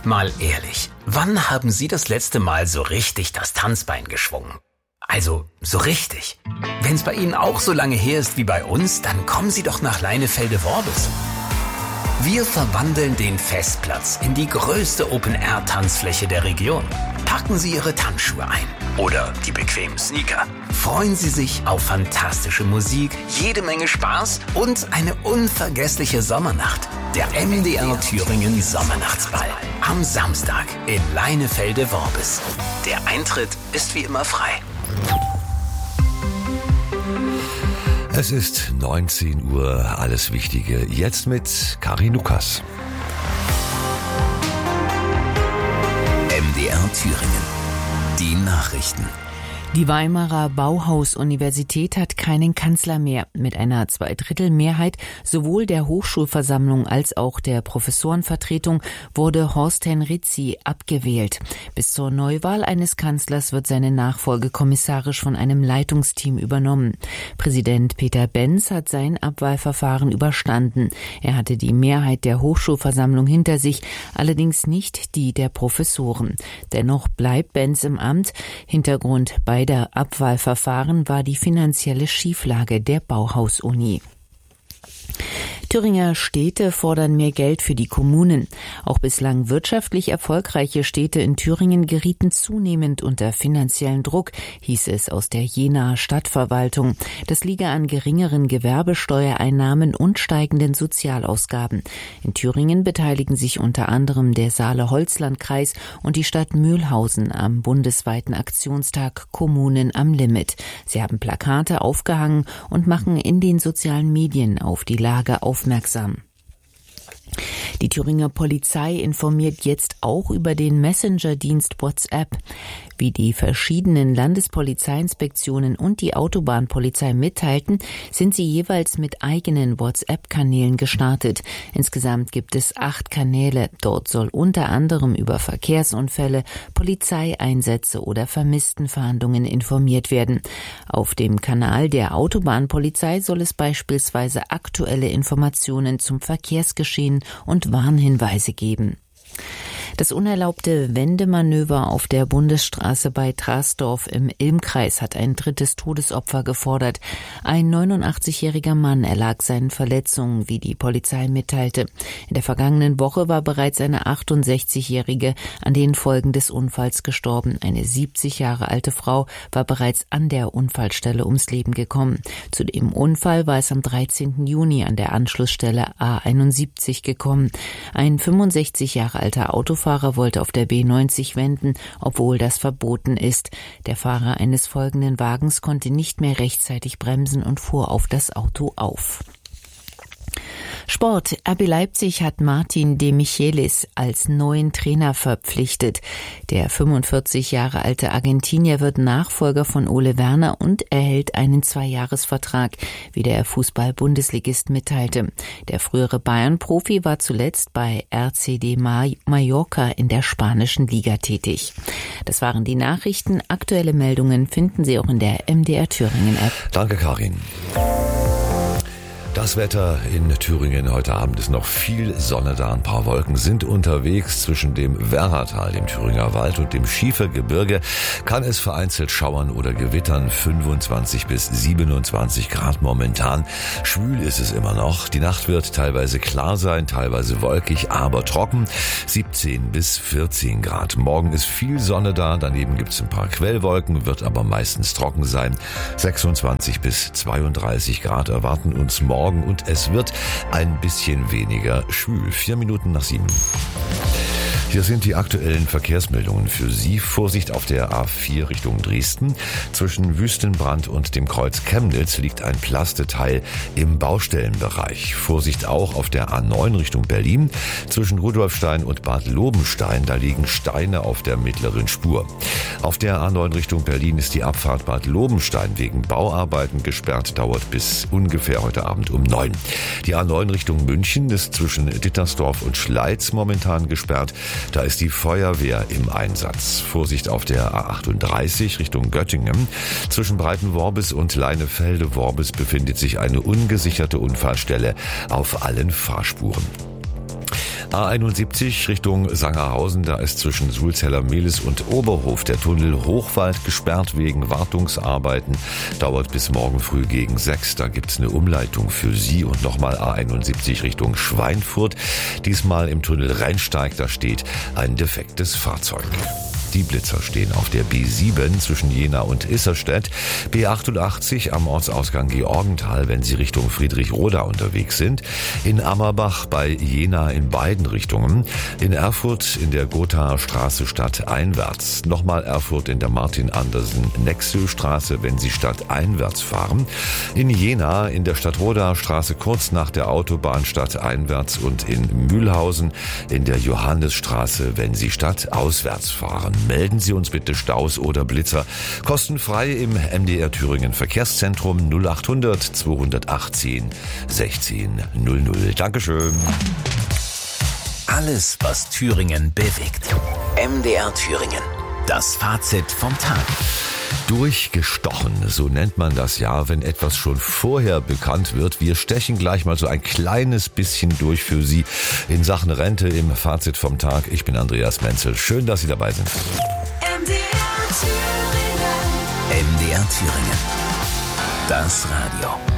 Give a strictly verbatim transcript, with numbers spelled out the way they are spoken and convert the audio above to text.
Mal ehrlich, wann haben Sie das letzte Mal so richtig das Tanzbein geschwungen? Also, so richtig. Wenn es bei Ihnen auch so lange her ist wie bei uns, dann kommen Sie doch nach Leinefelde-Worbis. Wir verwandeln den Festplatz in die größte Open-Air-Tanzfläche der Region. Packen Sie Ihre Tanzschuhe ein oder die bequemen Sneaker. Freuen Sie sich auf fantastische Musik, jede Menge Spaß und eine unvergessliche Sommernacht. Der M D R Thüringen Sommernachtsball am Samstag in Leinefelde-Worbis. Der Eintritt ist wie immer frei. Es ist neunzehn Uhr, alles Wichtige jetzt mit Karin Lukas. M D R Thüringen, die Nachrichten. Die Weimarer Bauhaus-Universität hat keinen Kanzler mehr. Mit einer Zweidrittelmehrheit sowohl der Hochschulversammlung als auch der Professorenvertretung wurde Horst Henrizi abgewählt. Bis zur Neuwahl eines Kanzlers wird seine Nachfolge kommissarisch von einem Leitungsteam übernommen. Präsident Peter Benz hat sein Abwahlverfahren überstanden. Er hatte die Mehrheit der Hochschulversammlung hinter sich, allerdings nicht die der Professoren. Dennoch bleibt Benz im Amt. Hintergrund bei der Abwahlverfahren war die finanzielle Schieflage der Bauhaus-Uni. Thüringer Städte fordern mehr Geld für die Kommunen. Auch bislang wirtschaftlich erfolgreiche Städte in Thüringen gerieten zunehmend unter finanziellen Druck, hieß es aus der Jenaer Stadtverwaltung. Das liege an geringeren Gewerbesteuereinnahmen und steigenden Sozialausgaben. In Thüringen beteiligen sich unter anderem der Saale-Holzland-Kreis und die Stadt Mülhausen am bundesweiten Aktionstag Kommunen am Limit. Sie haben Plakate aufgehangen und machen in den sozialen Medien auf die Lage aufmerksam. Die Thüringer Polizei informiert jetzt auch über den Messenger-Dienst WhatsApp. Wie die verschiedenen Landespolizeiinspektionen und die Autobahnpolizei mitteilten, sind sie jeweils mit eigenen WhatsApp-Kanälen gestartet. Insgesamt gibt es acht Kanäle. Dort soll unter anderem über Verkehrsunfälle, Polizeieinsätze oder Vermisstenfahndungen informiert werden. Auf dem Kanal der Autobahnpolizei soll es beispielsweise aktuelle Informationen zum Verkehrsgeschehen und Warnhinweise geben. Das unerlaubte Wendemanöver auf der Bundesstraße bei Trasdorf im Ilmkreis hat ein drittes Todesopfer gefordert. Ein neunundachtzigjähriger Mann erlag seinen Verletzungen, wie die Polizei mitteilte. In der vergangenen Woche war bereits eine achtundsechzigjährige an den Folgen des Unfalls gestorben. Eine siebzig Jahre alte Frau war bereits an der Unfallstelle ums Leben gekommen. Zu dem Unfall war es am dreizehnten Juni an der Anschlussstelle A einundsiebzig gekommen. Ein fünfundsechzig Jahre alter Autofahrer Fahrer wollte auf der B neunzig wenden, obwohl das verboten ist. Der Fahrer eines folgenden Wagens konnte nicht mehr rechtzeitig bremsen und fuhr auf das Auto auf. Sport. R B Leipzig hat Martin de Michelis als neuen Trainer verpflichtet. Der fünfundvierzig Jahre alte Argentinier wird Nachfolger von Ole Werner und erhält einen Zweijahresvertrag, wie der Fußball-Bundesligist mitteilte. Der frühere Bayern-Profi war zuletzt bei R C D Mallorca in der spanischen Liga tätig. Das waren die Nachrichten. Aktuelle Meldungen finden Sie auch in der M D R Thüringen-App. Danke, Karin. Das Wetter in Thüringen heute Abend ist noch viel Sonne da. Ein paar Wolken sind unterwegs. Zwischen dem Werratal, dem Thüringer Wald und dem Schiefergebirge kann es vereinzelt schauern oder gewittern. fünfundzwanzig bis siebenundzwanzig Grad momentan. Schwül ist es immer noch. Die Nacht wird teilweise klar sein, teilweise wolkig, aber trocken. siebzehn bis vierzehn Grad. Morgen ist viel Sonne da. Daneben gibt es ein paar Quellwolken, wird aber meistens trocken sein. sechsundzwanzig bis zweiunddreißig Grad erwarten uns morgen. Und es wird ein bisschen weniger schwül. Vier Minuten nach sieben. Hier sind die aktuellen Verkehrsmeldungen für Sie. Vorsicht auf der A vier Richtung Dresden. Zwischen Wüstenbrand und dem Kreuz Chemnitz liegt ein Plasteteil im Baustellenbereich. Vorsicht auch auf der A neun Richtung Berlin. Zwischen Rudolfstein und Bad Lobenstein, da liegen Steine auf der mittleren Spur. Auf der A neun Richtung Berlin ist die Abfahrt Bad Lobenstein wegen Bauarbeiten gesperrt, dauert bis ungefähr heute Abend um neun. Die A neun Richtung München ist zwischen Dittersdorf und Schleiz momentan gesperrt. Da ist die Feuerwehr im Einsatz. Vorsicht auf der A achtunddreißig Richtung Göttingen. Zwischen Breitenworbis und Leinefelde-Worbis befindet sich eine ungesicherte Unfallstelle auf allen Fahrspuren. A einundsiebzig Richtung Sangerhausen, da ist zwischen Sulzeller-Mehlis und Oberhof der Tunnel Hochwald gesperrt wegen Wartungsarbeiten. Dauert bis morgen früh gegen sechs. Da gibt's eine Umleitung für Sie. Und nochmal A einundsiebzig Richtung Schweinfurt. Diesmal im Tunnel Rheinsteig, da steht ein defektes Fahrzeug. Die Blitzer stehen auf der B sieben zwischen Jena und Isserstedt, B achtundachtzig am Ortsausgang Georgenthal, wenn Sie Richtung Friedrichroda unterwegs sind, in Ammerbach bei Jena in beiden Richtungen, in Erfurt in der Gothaer Straße stadteinwärts, nochmal Erfurt in der Martin-Andersen-Nexö-Straße, wenn Sie stadteinwärts fahren, in Jena in der Stadtrodaer Straße kurz nach der Autobahn stadteinwärts und in Mühlhausen in der Johannesstraße, wenn Sie stadtauswärts fahren. Melden Sie uns bitte Staus oder Blitzer. Kostenfrei im M D R Thüringen Verkehrszentrum null achthundert zweihundertachtzehn sechzehn null null. Dankeschön. Alles, was Thüringen bewegt. M D R Thüringen. Das Fazit vom Tag. Durchgestochen, so nennt man das ja, wenn etwas schon vorher bekannt wird. Wir stechen gleich mal so ein kleines bisschen durch für Sie in Sachen Rente im Fazit vom Tag. Ich bin Andreas Menzel. Schön, dass Sie dabei sind. M D R Thüringen. M D R Thüringen. Das Radio.